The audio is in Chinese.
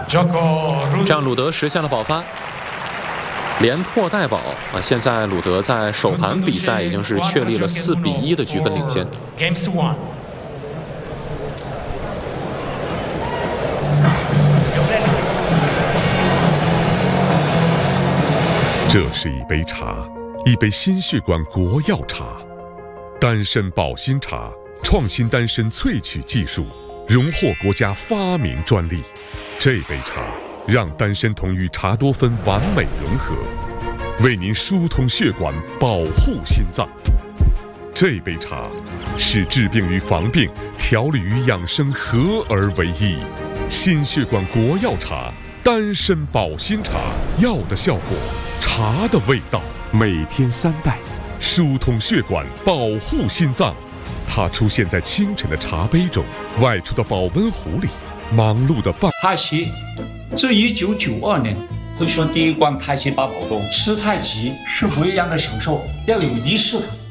这样鲁德实现了保发，连破带保啊！现在鲁德在首盘比赛已经是确立了4-1的局分领先。 这是一杯茶，一杯心血管国药茶，丹参保心茶，创新丹参萃取技术，荣获国家发明专利。这杯茶让丹参酮与茶多酚完美融合，为您疏通血管，保护心脏。这杯茶是治病与防病、调理与养生合而为一。心血管国药茶，丹参保心茶，药的效果，茶的味道。每天3袋，疏通血管，保护心脏。它出现在清晨的茶杯中，外出的保温壶里，忙碌的太极自1992年推出第一罐太极8宝粥，吃太极是不一样的享受，要有仪式感。